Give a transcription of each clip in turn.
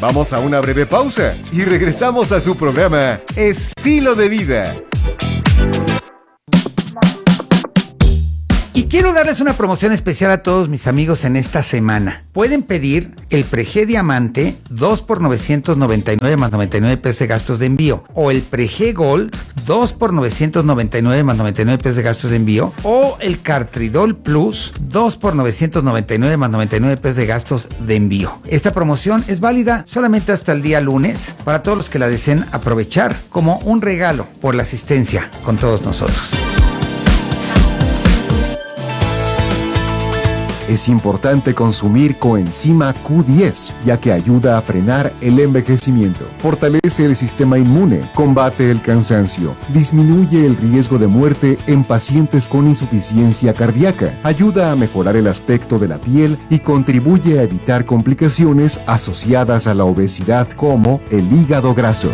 Vamos a una breve pausa y regresamos a su programa Estilo de Vida. Y quiero darles una promoción especial a todos mis amigos en esta semana. Pueden pedir el Prege Diamante 2 por 999 más 99 pesos de gastos de envío, o el Prege Gold 2 por 999 más 99 pesos de gastos de envío, o el Cartridol Plus 2 por 999 más 99 pesos de gastos de envío. Esta promoción es válida solamente hasta el día lunes para todos los que la deseen aprovechar como un regalo por la asistencia con todos nosotros. Es importante consumir coenzima Q10, ya que ayuda a frenar el envejecimiento, fortalece el sistema inmune, combate el cansancio, disminuye el riesgo de muerte en pacientes con insuficiencia cardíaca, ayuda a mejorar el aspecto de la piel y contribuye a evitar complicaciones asociadas a la obesidad como el hígado graso.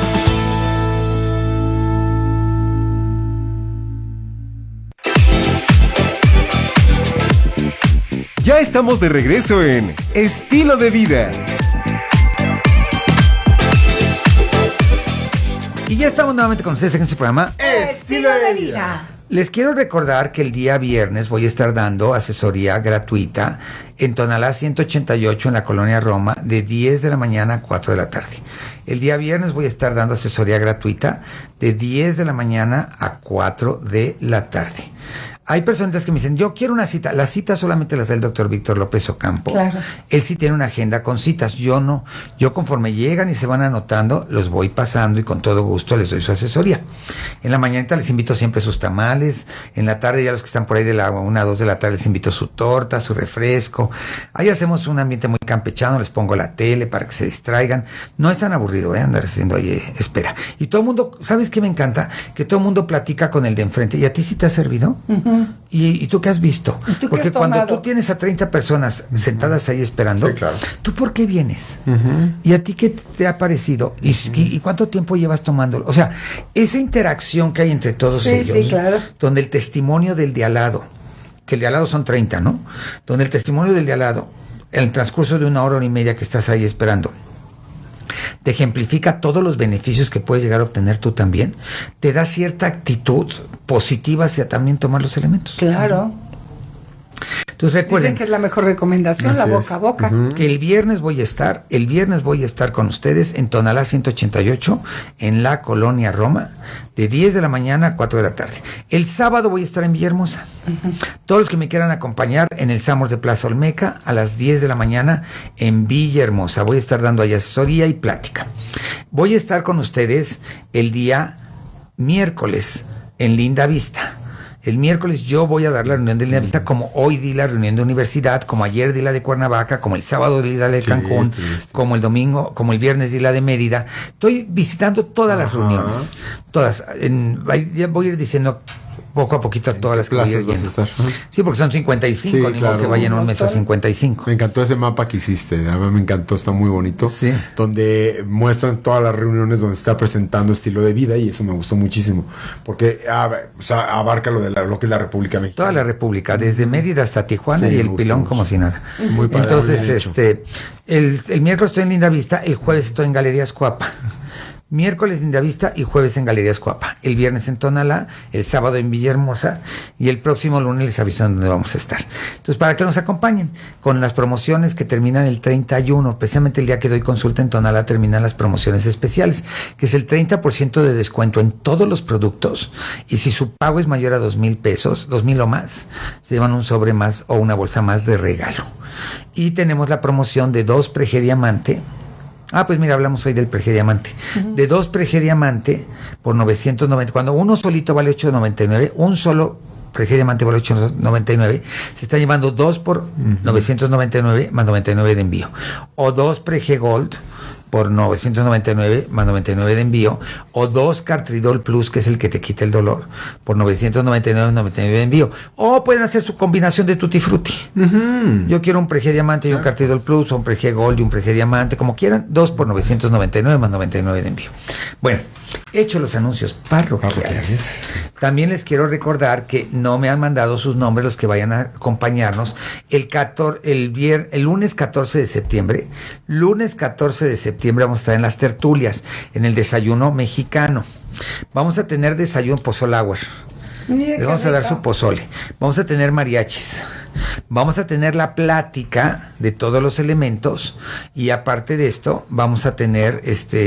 Ya estamos de regreso en Estilo de Vida. Y ya estamos nuevamente con ustedes en su programa Estilo de Vida. Les quiero recordar que el día viernes voy a estar dando asesoría gratuita en Tonalá 188 en la Colonia Roma de 10 de la mañana a 4 de la tarde. El día viernes voy a estar dando asesoría gratuita de 10 de la mañana a 4 de la tarde. Hay personas que me dicen, yo quiero una cita. Las citas solamente las da el doctor Víctor López Ocampo. Claro. Él sí tiene una agenda con citas, yo no. Yo conforme llegan y se van anotando, los voy pasando y con todo gusto les doy su asesoría. En la mañanita les invito siempre sus tamales. En la tarde, ya los que están por ahí de la 1 a 2 de la tarde, les invito su torta, su refresco. Ahí hacemos un ambiente muy campechano, les pongo la tele para que se distraigan. No es tan aburrido, andar haciendo ahí espera. Y todo el mundo, ¿sabes qué me encanta? Que todo el mundo platica con el de enfrente. ¿Y a ti sí te ha servido? Uh-huh. ¿Y tú qué has visto? Porque cuando tú tienes a 30 personas sentadas ahí esperando, sí, claro. ¿Tú por qué vienes? Uh-huh. ¿Y a ti qué te ha parecido? ¿Y cuánto tiempo llevas tomándolo? O sea, esa interacción que hay entre todos ellos, sí, claro. Donde el testimonio del de al lado, que el de al lado son 30, ¿no? Donde el testimonio del de al lado, en el transcurso de 1 hora y media que estás ahí esperando, te ejemplifica todos los beneficios que puedes llegar a obtener tú también, te da cierta actitud positiva hacia también tomar los elementos. Claro. Entonces recuerden, dicen que es la mejor recomendación, la boca a boca. Uh-huh. Que el viernes voy a estar con ustedes en Tonalá 188, en la Colonia Roma, de 10 de la mañana a 4 de la tarde. El sábado voy a estar en Villahermosa. Uh-huh. Todos los que me quieran acompañar en el Samos de Plaza Olmeca, a las 10 de la mañana en Villahermosa. Voy a estar dando ahí asesoría y plática. Voy a estar con ustedes el día miércoles en Linda Vista. El miércoles yo voy a dar la reunión de Linda Vista, como hoy di la reunión de universidad, como ayer di la de Cuernavaca, como el sábado di la de Cancún, como el domingo, como el viernes di la de Mérida. Estoy visitando todas las reuniones, todas. Ya voy a ir diciendo poco a poquito a todas las clases vas a estar. Sí, porque son 55, sí, ni claro. modo que vayan un mes a 55. Me encantó ese mapa que hiciste, la verdad me encantó, está muy bonito. Sí. Donde muestran todas las reuniones donde está presentando estilo de vida y eso me gustó muchísimo, porque abarca lo que es la República Mexicana. Toda la República, desde Mérida hasta Tijuana y el Pilón mucho. Como si nada. Muy padre, entonces, el miércoles estoy en Linda Vista, el jueves estoy en Galerías Coapa. Miércoles en Linda Vista y jueves en Galerías Coapa. El viernes en Tonalá, el sábado en Villahermosa y el próximo lunes les aviso dónde vamos a estar. Entonces, para que nos acompañen con las promociones que terminan el 31, precisamente el día que doy consulta en Tonalá terminan las promociones especiales, que es el 30% de descuento en todos los productos, y si su pago es mayor a 2,000 pesos, 2,000 o más, se llevan un sobre más o una bolsa más de regalo. Y tenemos la promoción de 2 Prege Diamante. Pues mira, hablamos hoy del Prege Diamante. Uh-huh. De 2 Prege Diamante por 990. Cuando uno solito vale 899, un solo Prege Diamante vale 899, se está llevando 2 por 999 más 99 de envío. O 2 Prege Gold por 999 más 99 de envío, o 2 Cartridol Plus, que es el que te quita el dolor, por 999 más 99 de envío. O pueden hacer su combinación de Tutti Frutti. Yo quiero un Pregia Diamante y un Cartridol Plus, o un Pregia Gold y un Pregia Diamante, como quieran, 2 por 999 más 99 de envío. Bueno, hecho los anuncios parroquiales, también les quiero recordar que no me han mandado sus nombres los que vayan a acompañarnos el lunes 14 de septiembre. Lunes 14 de septiembre vamos a estar en las tertulias, en el desayuno mexicano. Vamos a tener desayuno pozole hour. Les vamos a dar su pozole. Vamos a tener mariachis. Vamos a tener la plática de todos los elementos, y aparte de esto vamos a tener